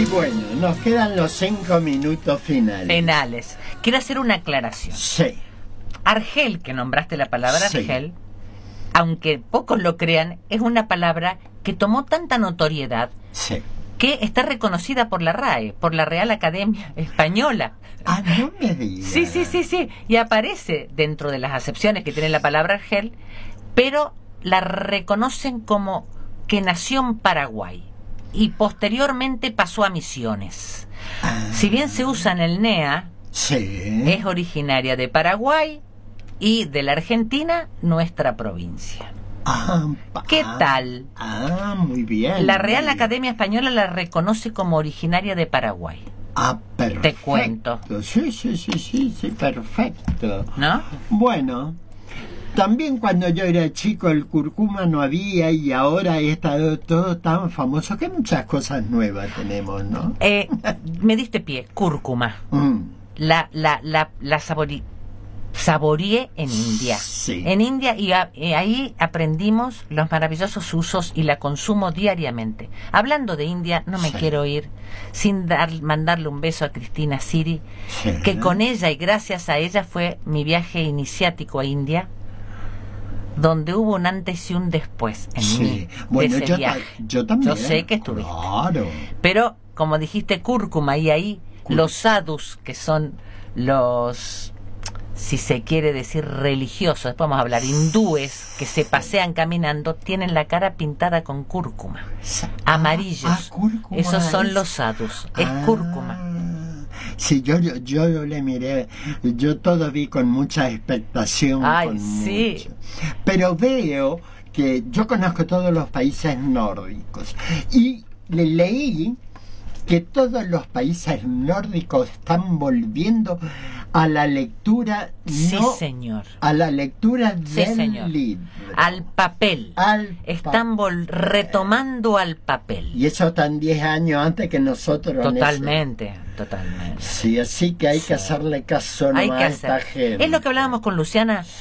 Bueno, nos quedan los 5 minutos finales. Quiero hacer una aclaración. Sí. Argel, que nombraste la palabra Sí. Argel, aunque pocos lo crean, es una palabra que tomó tanta notoriedad Sí. que está reconocida por la RAE, por la Real Academia Española. Ah, no me digas. Sí. Y aparece dentro de las acepciones que tiene la palabra Argel, pero la reconocen como que nació en Paraguay y posteriormente pasó a Misiones. Si bien se usa en el NEA, Sí. es originaria de Paraguay y de la Argentina, nuestra provincia. ¿Qué tal? Muy bien. La Real muy bien. Academia Española la reconoce como originaria de Paraguay. Perfecto. Te cuento. Sí, perfecto. ¿No? Bueno, también cuando yo era chico el cúrcuma no había y ahora está todo tan famoso que muchas cosas nuevas tenemos, ¿no? Me diste pie, cúrcuma. La saboreé en India. Sí. En India y ahí aprendimos los maravillosos usos y la consumo diariamente. Hablando de India, no me Sí. quiero ir sin mandarle un beso a Cristina Siri, Sí. que con ella y gracias a ella fue mi viaje iniciático a India, donde hubo un antes y un después en mí Bueno, de ese viaje. yo también. Yo sé que estuviste. Claro. Pero, como dijiste, cúrcuma, y ahí los sadhus, que son los, si se quiere decir, religiosos, después vamos a hablar, hindúes, que se pasean caminando, tienen la cara pintada con cúrcuma. Amarillos. Cúrcuma Esos son es- los sadhus. Es cúrcuma. Sí, yo le miré, yo todo vi con mucha expectación. Ay, sí. Pero veo que yo conozco todos los países nórdicos y le leí que todos los países nórdicos están volviendo a la lectura, Sí, no señor. a la lectura Sí, del señor. libro. Al papel. Están retomando al papel. Y eso están 10 años antes que nosotros. en Totalmente. Sí, así que hay que hacerle caso Hay nomás que a esta hacer. gente. Es lo que hablábamos con Luciana